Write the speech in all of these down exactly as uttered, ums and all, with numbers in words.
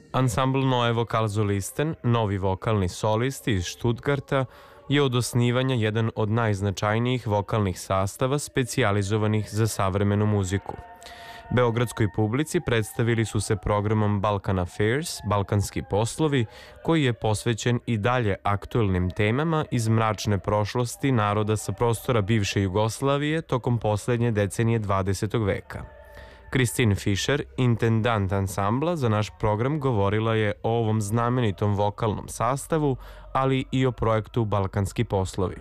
Ansambl Neue Vokalsolisten, novi vokalni solisti iz Stuttgarta, je od osnivanja jedan od najznačajnijih vokalnih sastava specijalizovanih za savremenu muziku. Beogradskoj publici predstavili su se programom Balkan Affairs, Balkanski poslovi, koji je posvećen i dalje aktuelnim temama iz mračne prošlosti naroda sa prostora bivše Jugoslavije tokom poslednje decenije dvadesetog veka. Christine Fischer, intendant ansambla, za naš program govorila je o ovom znamenitom vokalnom sastavu, ali i o projektu Balkanski poslovi.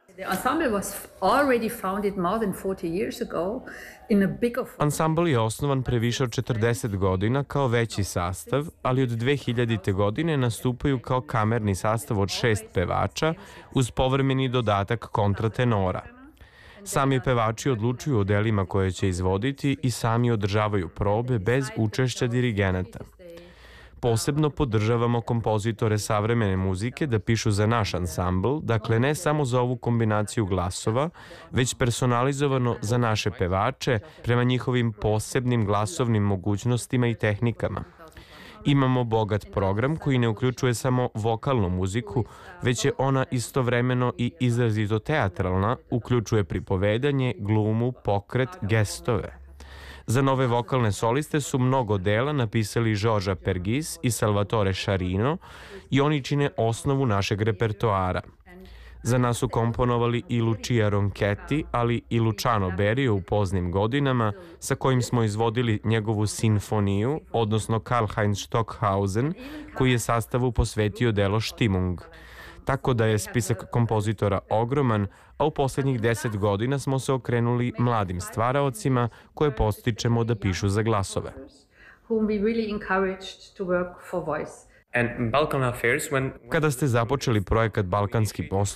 Ansambl je osnovan pre više od četrdeset godina kao veći sastav, ali od dve hiljadite. godine nastupaju kao kamerni sastav od šest pevača uz povremeni dodatak kontratenora. Sami pevači odlučuju o delima koje će izvoditi i sami održavaju probe bez učešća dirigenata. Posebno podržavamo kompozitore savremene muzike da pišu za naš ansambl, dakle ne samo za ovu kombinaciju glasova, već personalizovano za naše pevače prema njihovim posebnim glasovnim mogućnostima i tehnikama. Imamo bogat program koji ne uključuje samo vokalnu muziku, već je ona istovremeno i izrazito teatralna, uključuje pripovedanje, glumu, pokret, gestove. Za nove vokalne soliste su mnogo dela napisali Giorgia Pergis i Salvatore Sciarino i oni čine osnovu našeg repertoara. Za nas su komponovali i Lucia Ronchetti, ali i Luciano Berio u poznim godinama, sa kojim smo izvodili njegovu sinfoniju, odnosno Karl-Heinz Stockhausen, koji je sastavu posvetio delo Stimmung. Tako da je spisak kompozitora ogroman, a u poslednjih deset godina smo se okrenuli mladim stvaraocima koje postičemo da pišu za glasove. Kada ste započeli projekat Balkanski poslovi,